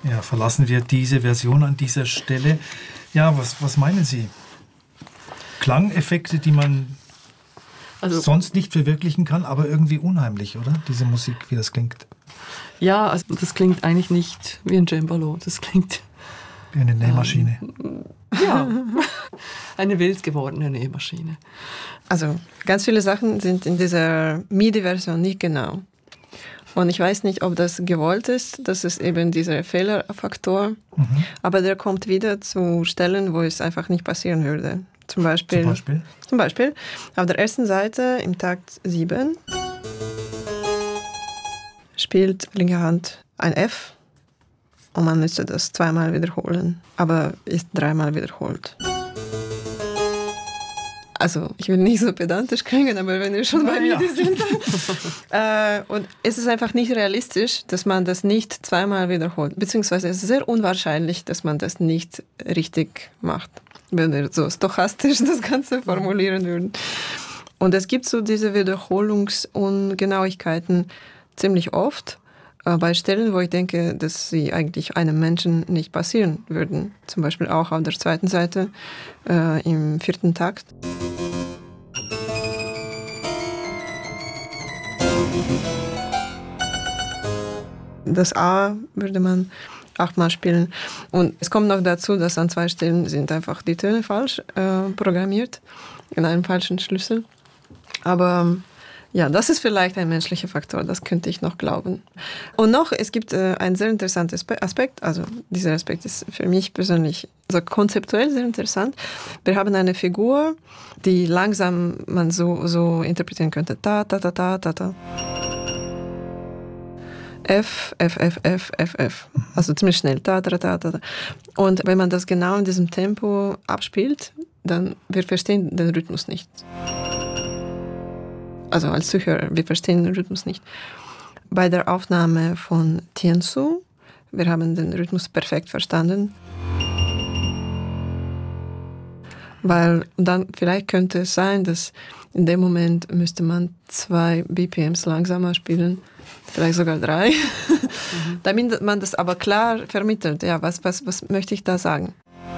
Ja, verlassen wir diese Version an dieser Stelle. Ja, was meinen Sie? Klangeffekte, die man sonst nicht verwirklichen kann, aber irgendwie unheimlich, oder? Diese Musik, wie das klingt. Ja, also das klingt eigentlich nicht wie ein Cembalo. Das klingt wie eine Nähmaschine. Ja, eine wild gewordene Nähmaschine. Also ganz viele Sachen sind in dieser MIDI-Version nicht genau. Und ich weiß nicht, ob das gewollt ist. Das ist eben dieser Fehlerfaktor. Aber der kommt wieder zu Stellen, wo es einfach nicht passieren würde. Zum Beispiel auf der ersten Seite im Takt 7 spielt linke Hand ein F und man müsste das zweimal wiederholen, aber ist dreimal wiederholt. Also, ich will nicht so pedantisch klingen, aber wenn wir schon bei mir sind. Und es ist einfach nicht realistisch, dass man das nicht zweimal wiederholt. Beziehungsweise es ist sehr unwahrscheinlich, dass man das nicht richtig macht, wenn wir so stochastisch das Ganze formulieren würden. Und es gibt so diese Wiederholungsungenauigkeiten ziemlich oft bei Stellen, wo ich denke, dass sie eigentlich einem Menschen nicht passieren würden. Zum Beispiel auch auf der zweiten Seite im 4. Takt. Das A würde man 8-mal spielen. Und es kommt noch dazu, dass an 2 Stellen sind einfach die Töne falsch programmiert, in einem falschen Schlüssel. Aber ja, das ist vielleicht ein menschlicher Faktor, das könnte ich noch glauben. Und noch, es gibt einen sehr interessanten Aspekt, also dieser Aspekt ist für mich persönlich so konzeptuell sehr interessant. Wir haben eine Figur, die langsam man so interpretieren könnte. Ta, ta, ta, ta, ta, ta. F, F, F, F, F, F. Also ziemlich schnell. Ta, ta, ta, ta, ta. Und wenn man das genau in diesem Tempo abspielt, dann wir verstehen den Rhythmus nicht. Also als Zuhörer, wir verstehen den Rhythmus nicht. Bei der Aufnahme von Tiansu, wir haben den Rhythmus perfekt verstanden. Weil dann vielleicht könnte es sein, dass in dem Moment müsste man 2 BPMs langsamer spielen, vielleicht sogar 3, damit man das aber klar vermittelt. Ja, was möchte ich da sagen?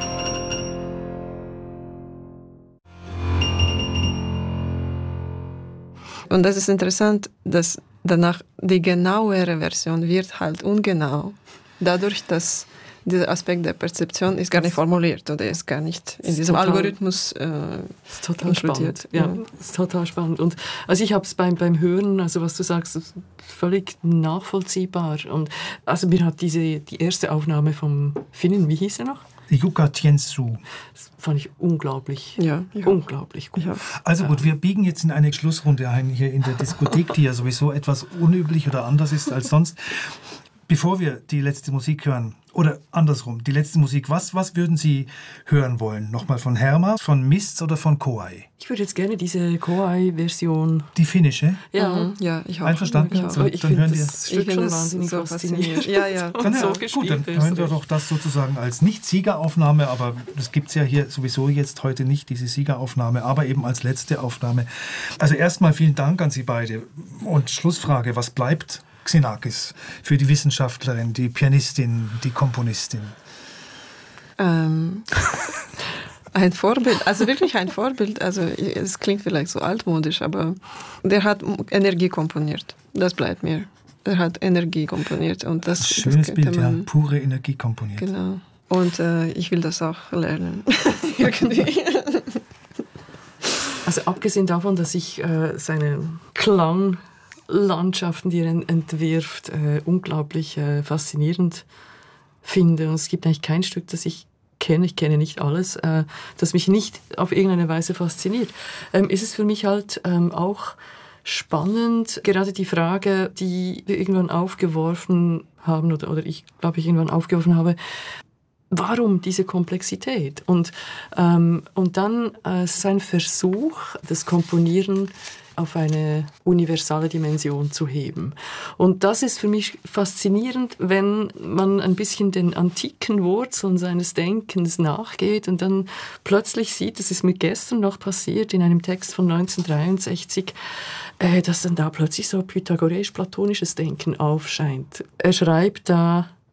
Und das ist interessant, dass danach die genauere Version wird halt ungenau. Dadurch, dass dieser Aspekt der Perzeption ist gar nicht formuliert oder ist gar nicht in diesem Algorithmus ist total spannend. Ja, ist total spannend. Und also ich habe es beim Hören, also was du sagst, völlig nachvollziehbar. Und also mir hat die erste Aufnahme vom Finnen, wie hieß er noch? Jukka Tiansu. Das fand ich unglaublich, unglaublich gut. Ja. Also gut, wir biegen jetzt in eine Schlussrunde ein hier in der Diskothek, die ja sowieso etwas unüblich oder anders ist als sonst. Bevor wir die letzte Musik hören, oder andersrum, die letzte Musik, was würden Sie hören wollen? Nochmal von Herma, von Mists oder von Koai? Ich würde jetzt gerne diese Koai-Version. Die finnische? Ja, ja, ich auch. Einverstanden? Ja, so, ich finde das Stück schon wahnsinnig so faszinierend. Ja. Dann, so gut, dann hören wir doch das sozusagen als Nicht-Siegeraufnahme, aber das gibt es ja hier sowieso jetzt heute nicht, diese Siegeraufnahme, aber eben als letzte Aufnahme. Also erstmal vielen Dank an Sie beide. Und Schlussfrage, was bleibt Xenakis für die Wissenschaftlerin, die Pianistin, die Komponistin? Ein Vorbild, also wirklich ein Vorbild. Also es klingt vielleicht so altmodisch, aber der hat Energie komponiert. Das bleibt mir. Er hat Energie komponiert. Und das schönes Bild, ja. Pure Energie komponiert. Genau. Und ich will das auch lernen. Irgendwie. Also abgesehen davon, dass ich seine Klanglandschaften, die er entwirft, unglaublich faszinierend finde. Und es gibt eigentlich kein Stück, das ich kenne nicht alles, das mich nicht auf irgendeine Weise fasziniert. Ist es für mich halt auch spannend, gerade die Frage, die wir irgendwann aufgeworfen haben, oder ich glaube, ich irgendwann aufgeworfen habe, warum diese Komplexität? Und dann sein Versuch, das Komponieren auf eine universale Dimension zu heben. Und das ist für mich faszinierend, wenn man ein bisschen den antiken Wurzeln seines Denkens nachgeht und dann plötzlich sieht, das ist mir gestern noch passiert in einem Text von 1963, dass dann da plötzlich so pythagoreisch-platonisches Denken aufscheint. Er schreibt da: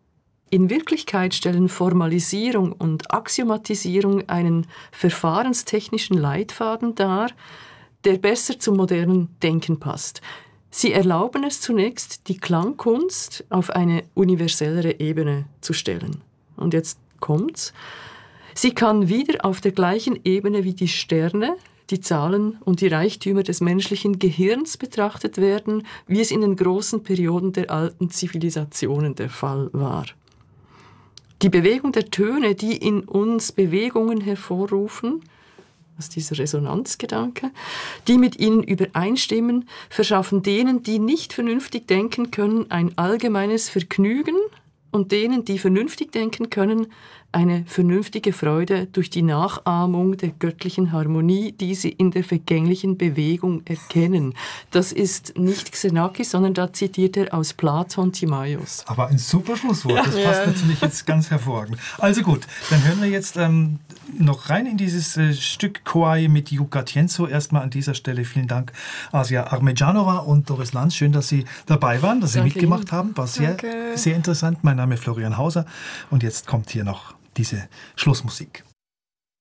In Wirklichkeit stellen Formalisierung und Axiomatisierung einen verfahrenstechnischen Leitfaden dar, der besser zum modernen Denken passt. Sie erlauben es zunächst, die Klangkunst auf eine universellere Ebene zu stellen. Und jetzt kommt's. Sie kann wieder auf der gleichen Ebene wie die Sterne, die Zahlen und die Reichtümer des menschlichen Gehirns betrachtet werden, wie es in den großen Perioden der alten Zivilisationen der Fall war. Die Bewegung der Töne, die in uns Bewegungen hervorrufen, das ist dieser Resonanzgedanke, die mit ihnen übereinstimmen, verschaffen denen, die nicht vernünftig denken können, ein allgemeines Vergnügen und denen, die vernünftig denken können, eine vernünftige Freude durch die Nachahmung der göttlichen Harmonie, die sie in der vergänglichen Bewegung erkennen. Das ist nicht Xenakis, sondern da zitiert er aus Platon Timaios. Aber ein super Schlusswort, das passt natürlich jetzt ganz hervorragend. Also gut, dann hören wir jetzt noch rein in dieses Stück Kouai mit Yuka Tienzo. Erstmal an dieser Stelle vielen Dank Asia Armejanova und Doris Lanz. Schön, dass Sie dabei waren, dass Sie mitgemacht haben. War sehr, sehr interessant. Mein Name ist Florian Hauser und jetzt kommt hier noch diese Schlussmusik.